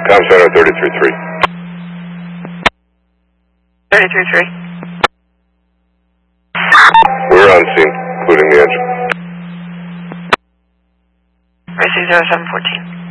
Com Center 33-3. 33-3. We're on scene, including the engine. Racing 0714.